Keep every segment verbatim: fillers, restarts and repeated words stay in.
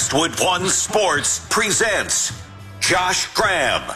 Westwood One Sports presents Josh Graham.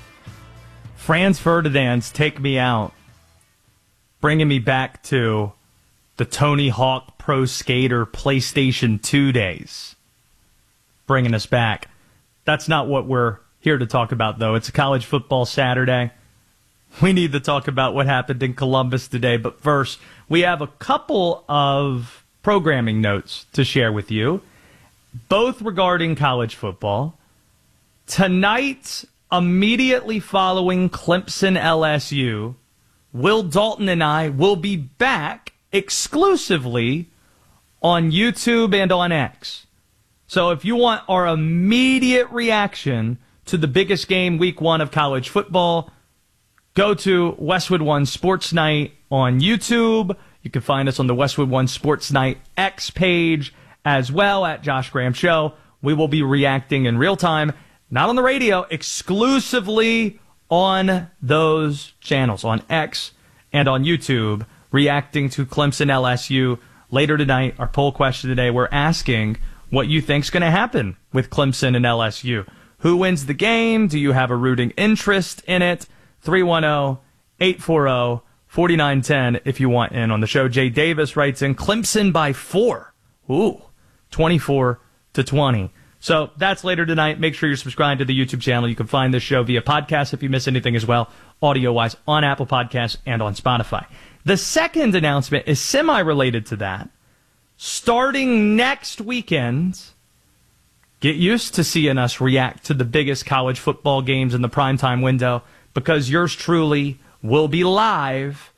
Franz Ferdinand's Take Me Out, bringing me back to the Tony Hawk Pro Skater PlayStation two days. Bringing us back. That's not what we're here to talk about, though. It's a college football Saturday. We need to talk about what happened in Columbus today. But first, we have a couple of programming notes to share with you, both regarding college football. Tonight, immediately following Clemson L S U, Will Dalton and I will be back exclusively on YouTube and on X. So if you want our immediate reaction to the biggest game week one of college football, go to Westwood One Sports Night on YouTube. You can find us on the Westwood One Sports Night X page as well at Josh Graham Show. We will be reacting in real time, not on the radio, exclusively on those channels, on X and on YouTube, reacting to Clemson L S U later tonight. Our poll question today, we're asking what you think's going to happen with Clemson and L S U. Who wins the game? Do you have a rooting interest in it? three one zero, eight four zero, four nine one zero if you want in on the show. Jay Davis writes in, Clemson by four. Ooh, twenty-four to twenty. So that's later tonight. Make sure you're subscribed to the YouTube channel. You can find this show via podcast if you miss anything as well, audio-wise, on Apple Podcasts and on Spotify. The second announcement is semi-related to that. Starting next weekend, get used to seeing us react to the biggest college football games in the primetime window, because yours truly will be live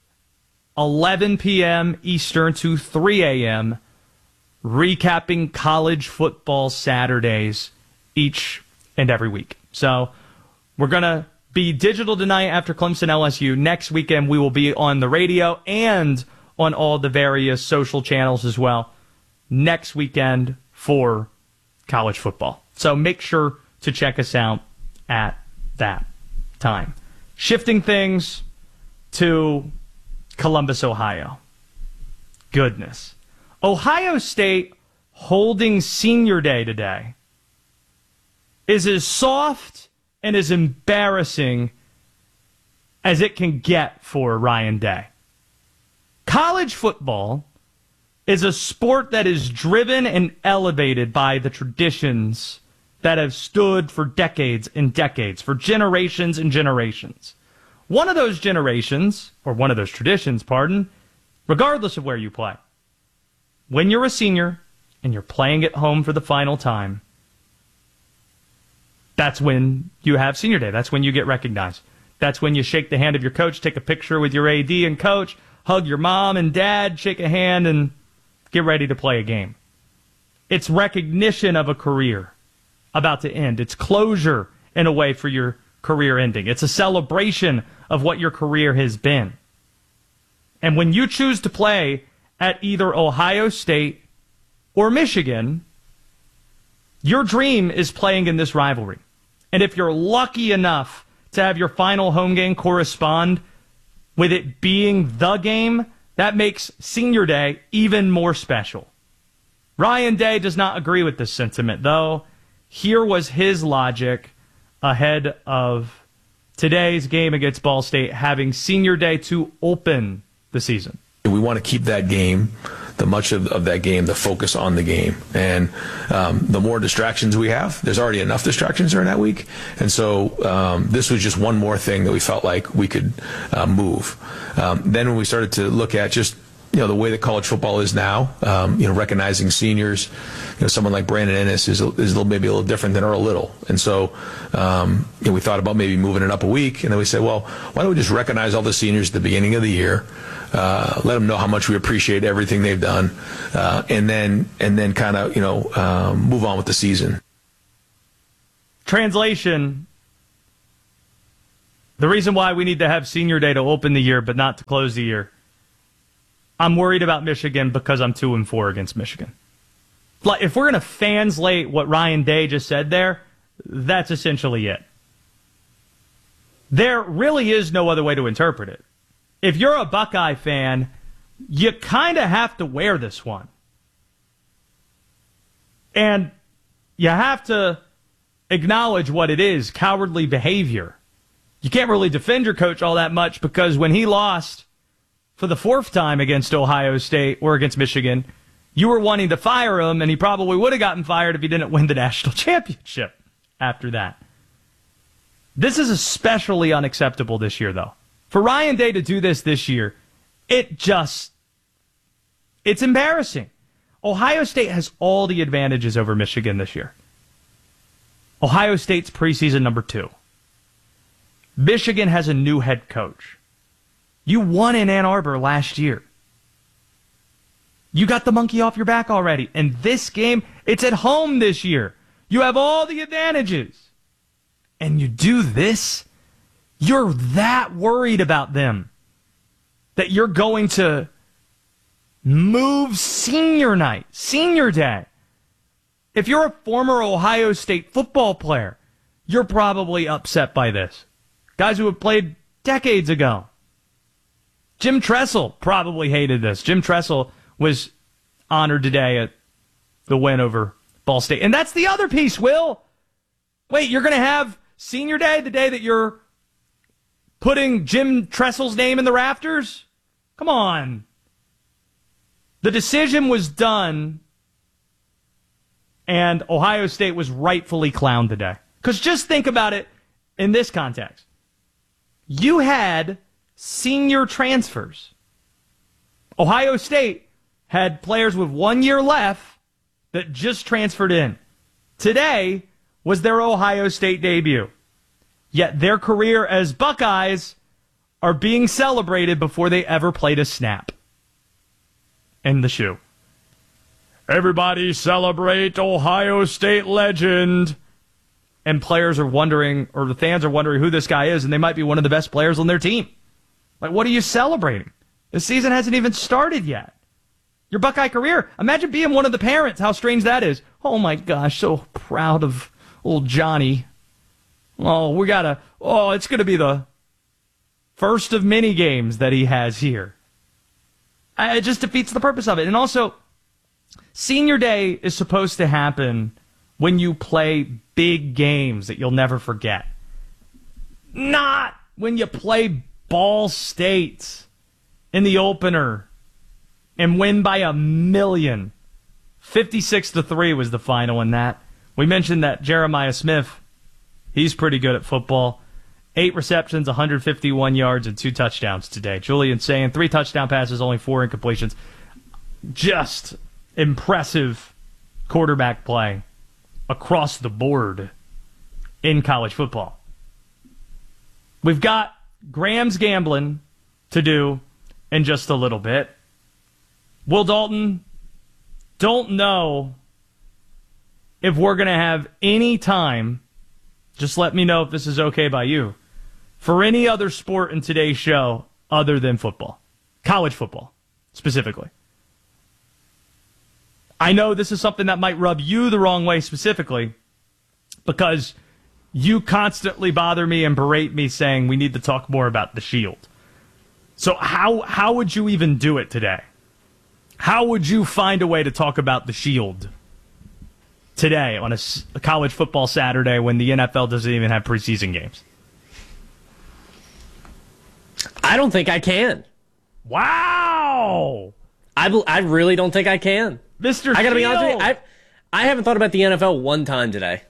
eleven p.m. Eastern to three a.m., recapping college football Saturdays each and every week. So we're going to be digital tonight after Clemson L S U. Next weekend we will be on the radio and on all the various social channels as well next weekend for college football. So make sure to check us out at that time. Shifting things to Columbus, Ohio. Goodness. Ohio State holding Senior Day today is as soft and as embarrassing as it can get for Ryan Day. College football is a sport that is driven and elevated by the traditions that have stood for decades and decades, for generations and generations. One of those generations, or one of those traditions, pardon, regardless of where you play, when you're a senior and you're playing at home for the final time, that's when you have Senior Day. That's when you get recognized. That's when you shake the hand of your coach, take a picture with your A D and coach, hug your mom and dad, shake a hand, and get ready to play a game. It's recognition of a career about to end. It's closure, in a way, for your career ending. It's a celebration of what your career has been. And when you choose to play at either Ohio State or Michigan, your dream is playing in this rivalry. And if you're lucky enough to have your final home game correspond with it being the game, that makes Senior Day even more special. Ryan Day does not agree with this sentiment, though. Here was his logic ahead of today's game against Ball State, having Senior Day to open the season. We want to keep that game, the much of, of that game, the focus on the game. And um, the more distractions we have, there's already enough distractions during that week. And so um, this was just one more thing that we felt like we could uh, move. Um, then when we started to look at just, you know, the way that college football is now, um, you know, recognizing seniors, you know, someone like Brandon Ennis is, is a little, maybe a little different than Earl Little. And so, um, you know, we thought about maybe moving it up a week. And then we said, well, why don't we just recognize all the seniors at the beginning of the year? Uh, let them know how much we appreciate everything they've done, uh, and then and then kind of, you know, um, move on with the season. Translation: the reason why we need to have Senior Day to open the year but not to close the year, I'm worried about Michigan because I'm two and four against Michigan. Like, if we're going to translate what Ryan Day just said there, that's essentially it. There really is no other way to interpret it. If you're a Buckeye fan, you kind of have to wear this one. And you have to acknowledge what it is, cowardly behavior. You can't really defend your coach all that much because when he lost for the fourth time against Ohio State or against Michigan, you were wanting to fire him, and he probably would have gotten fired if he didn't win the national championship after that. This is especially unacceptable this year, though. For Ryan Day to do this this year, it just, it's embarrassing. Ohio State has all the advantages over Michigan this year. Ohio State's preseason number two. Michigan has a new head coach. You won in Ann Arbor last year. You got the monkey off your back already. And this game, it's at home this year. You have all the advantages. And you do this? You're that worried about them that you're going to move senior night, senior day. If you're a former Ohio State football player, you're probably upset by this. Guys who have played decades ago. Jim Tressel probably hated this. Jim Tressel was honored today at the win over Ball State. And that's the other piece, Will. Wait, you're going to have senior day, the day that you're putting Jim Tressel's name in the rafters? Come on. The decision was done, and Ohio State was rightfully clowned today. Because just think about it in this context. You had senior transfers. Ohio State had players with one year left that just transferred in. Today was their Ohio State debut. Yet their career as Buckeyes are being celebrated before they ever played a snap. In the shoe. Everybody celebrate Ohio State legend. And players are wondering, or the fans are wondering who this guy is, and they might be one of the best players on their team. Like, what are you celebrating? The season hasn't even started yet. Your Buckeye career. Imagine being one of the parents. How strange that is. Oh, my gosh, so proud of old Johnny. Oh, we got to, oh, it's going to be the first of many games that he has here. It just defeats the purpose of it. And also, senior day is supposed to happen when you play big games that you'll never forget. Not when you play Ball State in the opener and win by a million. fifty-six to three was the final in that. We mentioned that Jeremiah Smith, he's pretty good at football. Eight receptions, one hundred fifty-one yards, and two touchdowns today. Julian saying three touchdown passes, only four incompletions. Just impressive quarterback play across the board in college football. We've got Graham's gambling to do in just a little bit. Will Dalton, don't know if we're going to have any time, just let me know if this is okay by you, for any other sport in today's show other than football. College football, specifically. I know this is something that might rub you the wrong way specifically because you constantly bother me and berate me saying we need to talk more about the Shield. So how how would you even do it today? How would you find a way to talk about the Shield today on a, a college football Saturday when the N F L doesn't even have preseason games? I don't think I can. Wow! I, I really don't think I can. Mister I gotta Shield. be honest with you, I, I haven't thought about the N F L one time today.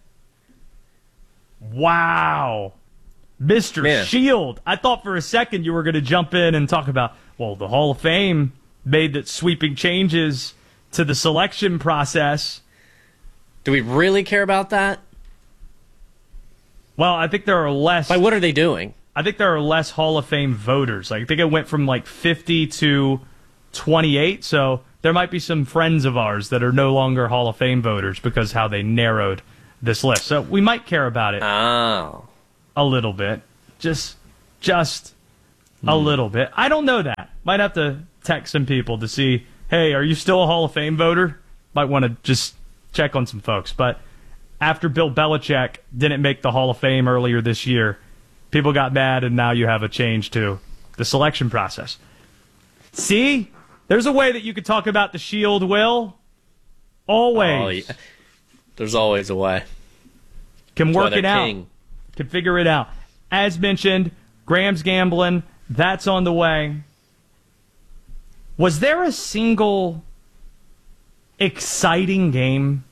Wow. Mister Man. Shield. I thought for a second you were going to jump in and talk about, well, the Hall of Fame made that sweeping changes to the selection process. Do we really care about that? Well, I think there are less. Like, what are they doing? I think there are less Hall of Fame voters. Like, I think it went from like fifty to twenty-eight, so there might be some friends of ours that are no longer Hall of Fame voters because how they narrowed this list. So we might care about it Oh. a little bit. Just just a little bit. I don't know that. Might have to text some people to see, hey, are you still a Hall of Fame voter? Might want to just check on some folks. But after Bill Belichick didn't make the Hall of Fame earlier this year, people got mad, and now you have a change to the selection process. See? There's a way that you could talk about the Shield, Will. Always. Oh, There's always a way. Can That's why work they're it out. king. Can figure it out. As mentioned, Graham's gambling. That's on the way. Was there a single exciting game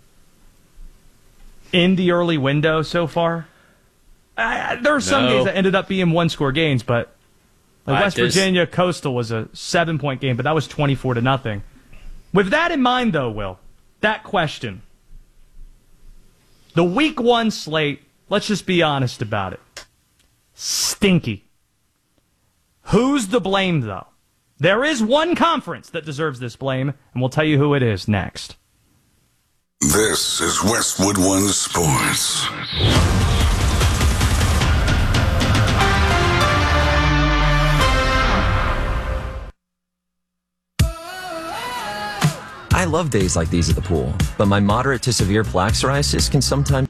in the early window so far? Uh, there are some No. games that ended up being one-score games, but like Uh, West this- Virginia Coastal was a seven-point game, but that was twenty-four to nothing. With that in mind, though, Will, that question, the week one slate, let's just be honest about it. Stinky. Who's the blame, though? There is one conference that deserves this blame, and we'll tell you who it is next. This is Westwood One Sports. I love days like these at the pool, but my moderate to severe plaque psoriasis can sometimes